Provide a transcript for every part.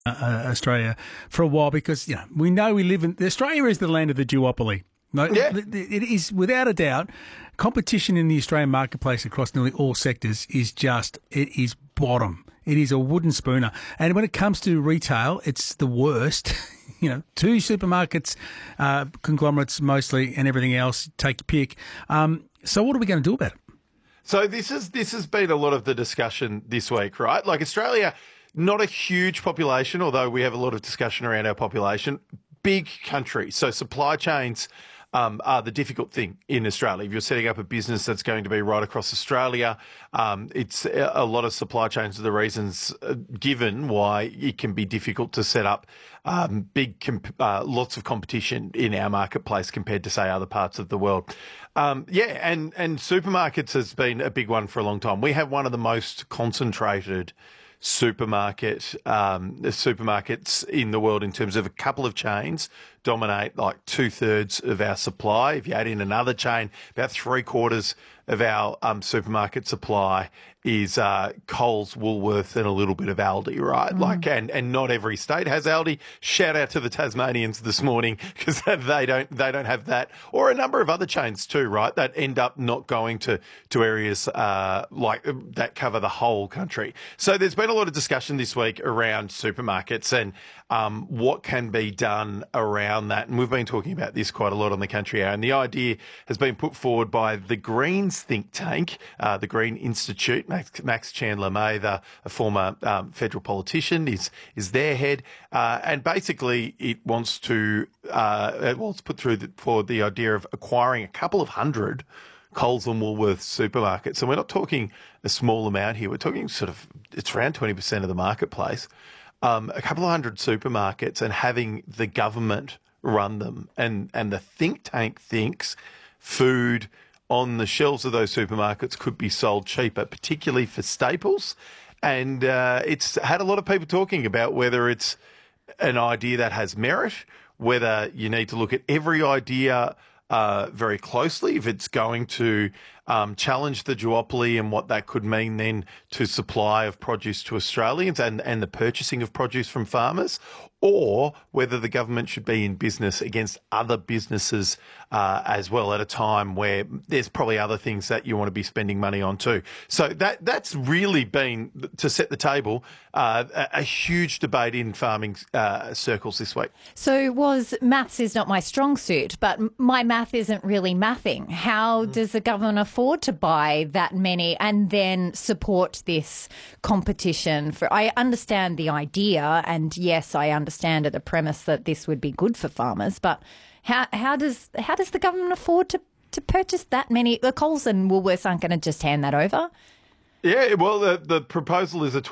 Australia for a while because we know we live in Australia is the land of the duopoly. No, Yeah. It is without a doubt. Competition in the Australian marketplace across nearly all sectors is bottom. It is a wooden spooner. And when it comes to retail, it's the worst. Two supermarkets, conglomerates mostly, and everything else, take your pick. So what are we going to do about it? So this has been a lot of the discussion this week, right? Like Australia, not a huge population, although we have a lot of discussion around our population. Big country. So supply chains are the difficult thing in Australia. If you're setting up a business that's going to be right across Australia, it's a lot of supply chains are the reasons given why it can be difficult to set up lots of competition in our marketplace compared to, say, other parts of the world. And supermarkets has been a big one for a long time. We have one of the most concentrated supermarkets in the world in terms of a couple of chains dominate like 2/3 of our supply. If you add in another chain, about 3/4 of our supermarket supply is Coles, Woolworths, and a little bit of Aldi, right? And not every state has Aldi. Shout out to the Tasmanians this morning because they don't have that, or a number of other chains too, right? That end up not going to areas like that cover the whole country. So there's been a lot of discussion this week around supermarkets and what can be done around that. And we've been talking about this quite a lot on the Country Hour. And the idea has been put forward by the Greens think tank, the Green Institute. Max Chandler-May, a former federal politician, is their head. And basically it wants to, it's put forward the idea of acquiring a couple of hundred Coles and Woolworths supermarkets. And we're not talking a small amount here. We're talking it's around 20% of the marketplace. A couple of hundred supermarkets and having the government run them. And the think tank thinks food on the shelves of those supermarkets could be sold cheaper, particularly for staples. And it's had a lot of people talking about whether it's an idea that has merit, whether you need to look at every idea very closely if it's going to challenge the duopoly and what that could mean then to supply of produce to Australians and the purchasing of produce from farmers, or whether the government should be in business against other businesses as well at a time where there's probably other things that you want to be spending money on too. So that's really been, to set the table, a huge debate in farming circles this week. So maths is not my strong suit, but my math isn't really mathing. How does the government afford to buy that many and then support this competition? I understand the idea, and yes, I understand the premise that this would be good for farmers, but how does the government afford to purchase that many? The Coles and Woolworths aren't going to just hand that over. Yeah, well, the proposal is a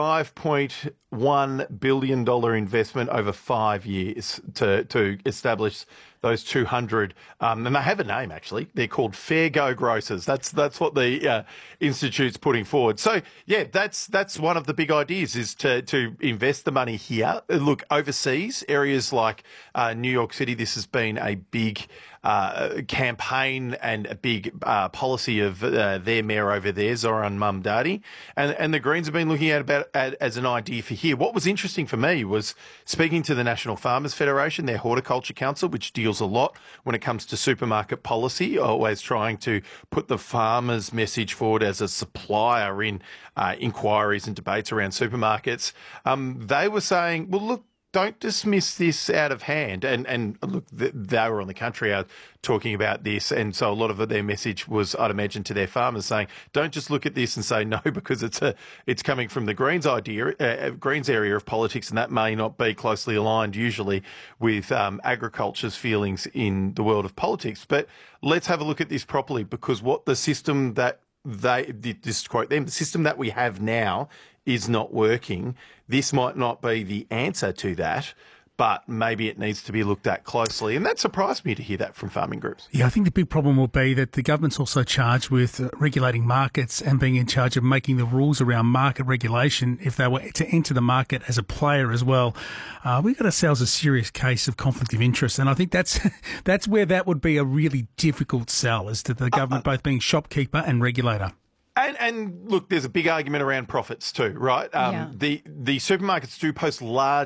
$25.1 billion investment over 5 years to establish those 200. And they have a name, actually. They're called Fair Go Grocers. That's what the Institute's putting forward. So, yeah, that's one of the big ideas is to invest the money here. Look, overseas, areas like New York City, this has been a big campaign and a big policy of their mayor over there, Zoran Mamdani. And the Greens have been looking at as an idea for here. What was interesting for me was speaking to the National Farmers Federation, their Horticulture Council, which deals a lot when it comes to supermarket policy, always trying to put the farmers' message forward as a supplier in inquiries and debates around supermarkets. They were saying, well, look, don't dismiss this out of hand. And look, they were on the Country Hour talking about this. And so a lot of their message was, I'd imagine, to their farmers saying, don't just look at this and say no, because it's coming from the Greens Greens area of politics, and that may not be closely aligned usually with agriculture's feelings in the world of politics. But let's have a look at this properly, because what the system that this quote them, the system that we have now is not working. This might not be the answer to that, but maybe it needs to be looked at closely. And that surprised me to hear that from farming groups. Yeah, I think the big problem will be that the government's also charged with regulating markets and being in charge of making the rules around market regulation if they were to enter the market as a player as well. We've got ourselves a serious case of conflict of interest, and I think that's where that would be a really difficult sell, is to the government both being shopkeeper and regulator. And look, there's a big argument around profits too, right? The supermarkets do post large